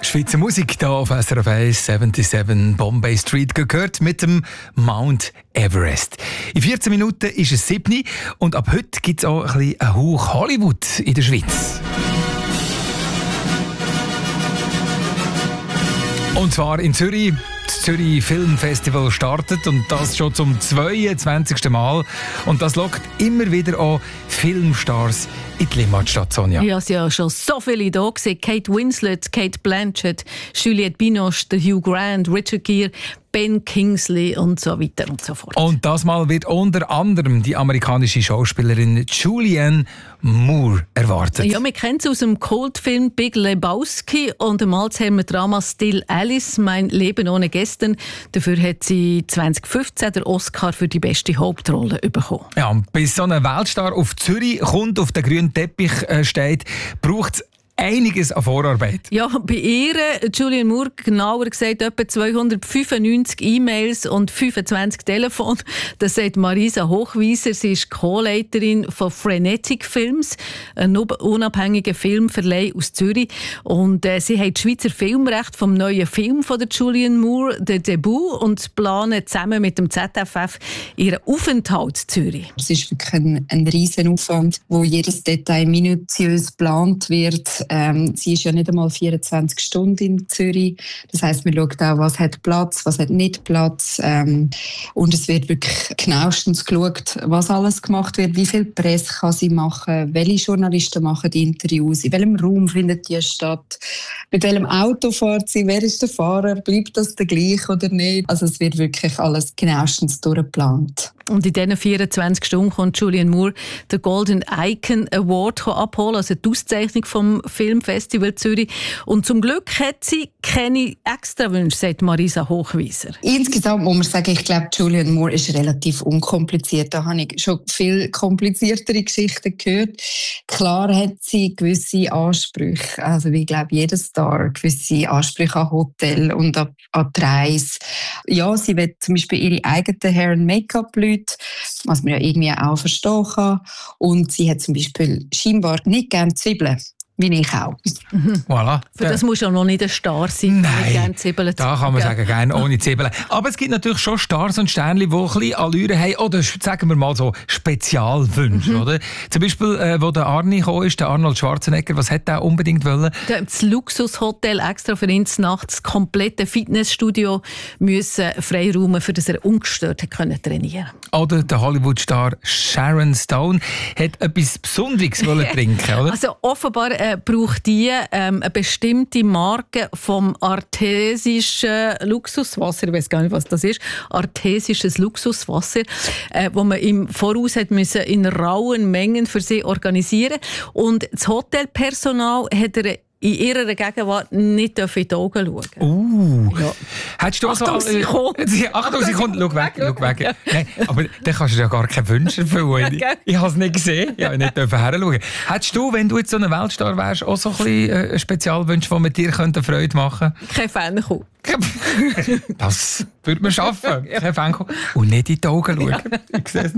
Schweizer Musik hier auf SRF 1, 77 Bombay Street gehört mit dem Mount Everest. In 14 Minuten ist es 7 und ab heute gibt es auch ein bisschen einen Hauch Hollywood in der Schweiz. Und zwar in Zürich. Das Zürich Filmfestival startet und das schon zum 22. Mal. Und das lockt immer wieder auch Filmstars in die Limmatstadt, Sonja. Ja, es sind ja schon so viele da gewesen. Kate Winslet, Kate Blanchett, Juliette Binoche, Hugh Grant, Richard Gere, Ben Kingsley und so weiter und so fort. Und das Mal wird unter anderem die amerikanische Schauspielerin Julianne Moore erwartet. Ja, wir kennen sie aus dem Kultfilm Big Lebowski und dem Alzheimer-Drama Still Alice, mein Leben ohne Gestern. Dafür hat sie 2015 den Oscar für die beste Hauptrolle bekommen. Ja, und bis so ein Weltstar auf Zürich kommt, auf den grünen Teppich steht, braucht es einiges an Vorarbeit. Ja, bei ihr, Julianne Moore, genauer gesagt, etwa 295 E-Mails und 25 Telefone. Das sagt Marisa Hochwieser. Sie ist Co-Leiterin von Frenetic Films, ein unabhängiger Filmverleih aus Zürich. Und sie hat das Schweizer Filmrecht vom neuen Film von der Julianne Moore, der Debut, und planen zusammen mit dem ZFF ihren Aufenthalt in Zürich. Es ist wirklich ein riesen Aufwand, wo jedes Detail minutiös geplant wird. Sie ist ja nicht einmal 24 Stunden in Zürich. Das heisst, man schaut auch, was hat Platz, was hat nicht Platz. Und es wird wirklich genauestens geschaut, was alles gemacht wird, wie viel Presse kann sie machen, welche Journalisten machen die Interviews, in welchem Raum findet die statt, mit welchem Auto fährt sie, wer ist der Fahrer, bleibt das der gleiche oder nicht. Also es wird wirklich alles genauestens durchgeplant. Und in diesen 24 Stunden kommt Julianne Moore den Golden Icon Award abholen, also die Auszeichnung vom Filmfestival Zürich. Und zum Glück hat sie keine Extrawünsche, sagt Marisa Hochwieser. Insgesamt muss man sagen, ich glaube, Julianne Moore ist relativ unkompliziert. Da habe ich schon viel kompliziertere Geschichten gehört. Klar hat sie gewisse Ansprüche, also wie, glaube jeder Star, gewisse Ansprüche an Hotel und an die Reise. Ja, sie will zum Beispiel ihre eigenen Hair- und Make-up-Leute, was man ja irgendwie auch verstehen kann. Und sie hat zum Beispiel scheinbar nicht gerne Zwiebeln. Wie ich auch. Voilà. Für das muss ja noch nicht ein Star sein. Nein, da kann man sagen, gerne ohne Zwiebeln. Aber es gibt natürlich schon Stars und Sternchen, die ein bisschen Allüre haben, oder sagen wir mal so Spezialwünsche. Oder? Zum Beispiel, wo der Arnie gekommen ist, der Arnold Schwarzenegger, was hat er unbedingt wollen? Das Luxushotel extra für ihn nachts, das komplette Fitnessstudio müssen freiräumen, für das er ungestört trainieren konnte. Oder der Hollywood-Star Sharon Stone hat etwas Besonderes trinken, oder? Also offenbar braucht die eine bestimmte Marke vom artesischen Luxuswasser. Ich weiß gar nicht, was das ist. Artesisches Luxuswasser, wo man im Voraus hat müssen in rauen Mengen für sie organisieren. Und das Hotelpersonal hat in ihrer Gegenwart nicht in die Augen schauen. Ja. Hättest du Achtung, sie kommt. Achtung, sie kommt. Schau weg. Ja. Nein, aber dann kannst du ja gar keine Wünsche erfüllen. Ich habe es nicht gesehen. Ich nicht hinschauen. Hättest du, wenn du jetzt so ein Weltstar wärst, auch so ein bisschen Spezialwünsche, die mit dir Freude machen könnten? Kein Fan. Das würde man schaffen. Kein Fan. Und nicht in die Augen schauen. Ich sehe es nicht.